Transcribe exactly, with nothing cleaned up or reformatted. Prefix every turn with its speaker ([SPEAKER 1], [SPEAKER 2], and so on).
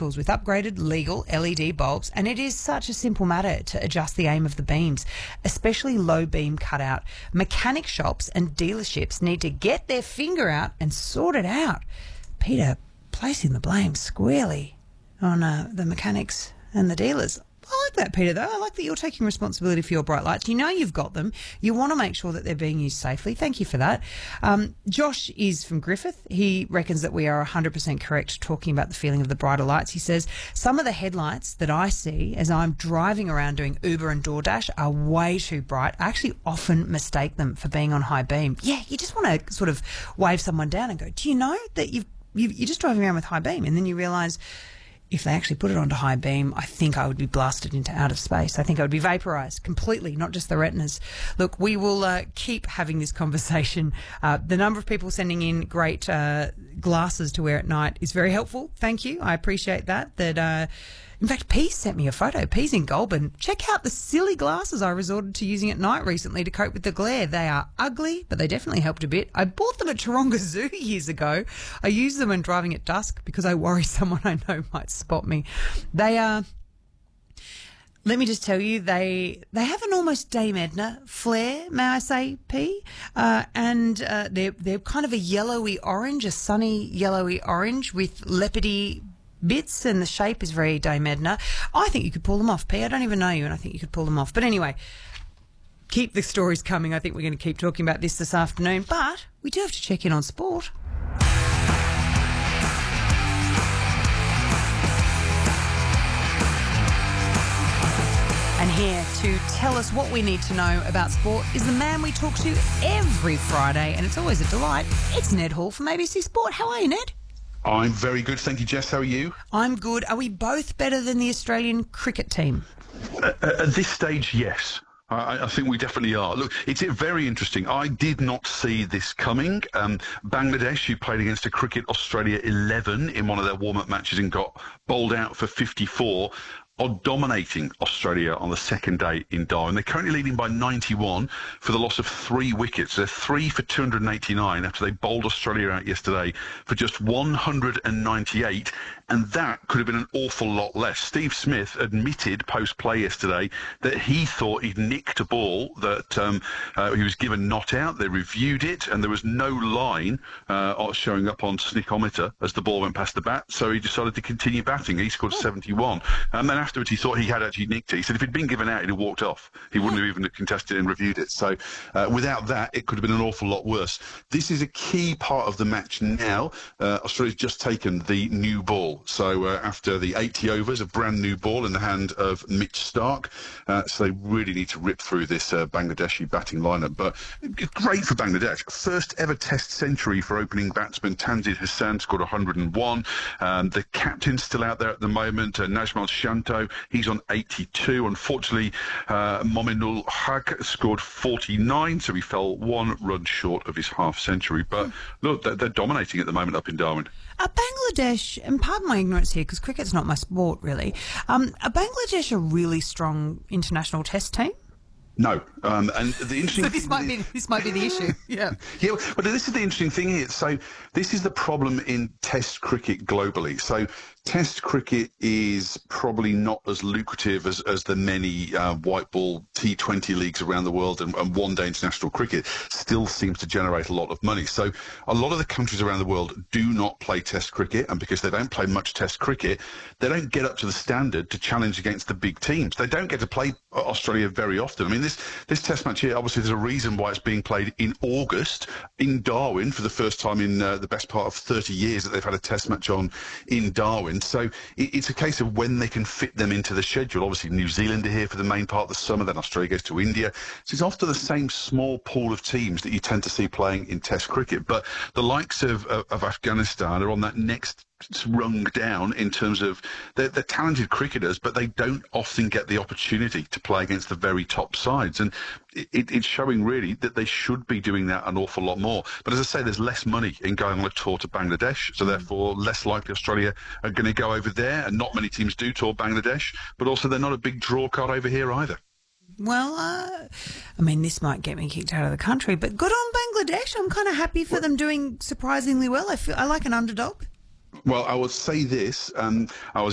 [SPEAKER 1] schools with upgraded legal L E D bulbs, and it is such a simple matter to adjust the aim of the beams, especially low beam cutout. Mechanic shops and dealerships need to get their finger out and sort it out. Peter, placing the blame squarely on uh, the mechanics and the dealers. I like that, Peter, though. I like that you're taking responsibility for your bright lights. You know you've got them. You want to make sure that they're being used safely. Thank you for that. Um, Josh is from Griffith. He reckons that we are one hundred percent correct talking about the feeling of the brighter lights. He says, some of the headlights that I see as I'm driving around doing Uber and DoorDash are way too bright. I actually often mistake them for being on high beam. Yeah, you just want to sort of wave someone down and go, do you know that you've, you've, you're just driving around with high beam? And then you realise, if they actually put it onto high beam, I think I would be blasted into outer space. I think I would be vaporised completely, not just the retinas. Look, we will uh, keep having this conversation. Uh, the number of people sending in great uh, glasses to wear at night is very helpful. Thank you. I appreciate that. That uh, in fact, Pease sent me a photo. Pease in Goulburn. Check out the silly glasses I resorted to using at night recently to cope with the glare. They are ugly, but they definitely helped a bit. I bought them at Taronga Zoo years ago. I use them when driving at dusk because I worry someone I know might spot me. They are... Let me just tell you, they they have an almost Dame Edna flair, may I say, P. Uh, and uh, they're, they're kind of a yellowy orange, a sunny yellowy orange with leopardy bits, and the shape is very Dame Edna. I think you could pull them off, P. I don't even know you, and I think you could pull them off. But anyway, keep the stories coming. I think we're going to keep talking about this this afternoon. But we do have to check in on sport. And here to tell us what we need to know about sport is the man we talk to every Friday, and it's always a delight. It's Ned Hall from A B C Sport. How are you, Ned?
[SPEAKER 2] I'm very good, thank you, Jess. How are you?
[SPEAKER 1] I'm good. Are we both better than the Australian cricket team?
[SPEAKER 2] Uh, at this stage, yes. I, I think we definitely are. Look, it's very interesting. I did not see this coming. Um, Bangladesh, who played against a Cricket Australia eleven in one of their warm-up matches and got bowled out for fifty-four, are dominating Australia on the second day in Darwin. They're currently leading by ninety-one for the loss of three wickets. They're three for two hundred eighty-nine after they bowled Australia out yesterday for just one hundred ninety-eight, and that could have been an awful lot less. Steve Smith admitted post-play yesterday that he thought he'd nicked a ball that um, uh, he was given not out. They reviewed it, and there was no line uh, showing up on Snickometer as the ball went past the bat, so he decided to continue batting. He scored seventy-one, and then afterwards he thought he had actually nicked it. He said if he'd been given out, he'd have walked off. He wouldn't have even contested and reviewed it. So uh, without that, it could have been an awful lot worse. This is a key part of the match now. Uh, Australia's just taken the new ball. So uh, after the eighty overs, a brand new ball in the hand of Mitch Starc. Uh, so they really need to rip through this uh, Bangladeshi batting lineup. But great for Bangladesh. First ever Test century for opening batsman Tanzil Hassan, scored one hundred and one. Um, the captain's still out there at the moment, uh, Najmal Shanto. He's on eighty-two. Unfortunately, uh, Mominul Haq scored forty-nine, so he fell one run short of his half century. But mm. look, they're, they're dominating at the moment up in Darwin.
[SPEAKER 1] Are Bangladesh, and pardon my ignorance here, because cricket's not my sport really, um, are Bangladesh a really strong international test team?
[SPEAKER 2] No, um, and the interesting.
[SPEAKER 1] So this might be this might be the issue. Yeah,
[SPEAKER 2] yeah. But this is the interesting thing here. So this is the problem in Test cricket globally. So Test cricket is probably not as lucrative as, as the many uh, white ball T twenty leagues around the world, and, and one-day international cricket still seems to generate a lot of money. So a lot of the countries around the world do not play Test cricket, and because they don't play much Test cricket, they don't get up to the standard to challenge against the big teams. They don't get to play Australia very often. I mean, this this Test match here, obviously there's a reason why it's being played in August in Darwin for the first time in uh, the best part of thirty years that they've had a Test match on in Darwin. So it, it's a case of when they can fit them into the schedule. Obviously, New Zealand are here for the main part of the summer, then Australia goes to India. So it's often the same small pool of teams that you tend to see playing in Test cricket. But the likes of, of, of Afghanistan are on that next rung down in terms of they're, they're talented cricketers, but they don't often get the opportunity to play against the very top sides, and it, it's showing really that they should be doing that an awful lot more. But as I say, there's less money in going on a tour to Bangladesh, so therefore less likely Australia are going to go over there, and not many teams do tour Bangladesh, but also they're not a big draw card over here either.
[SPEAKER 1] Well, uh, I mean, this might get me kicked out of the country, but good on Bangladesh. I'm kind of happy for them doing surprisingly well. I feel I like an underdog.
[SPEAKER 2] Well, I would say this. Um, I was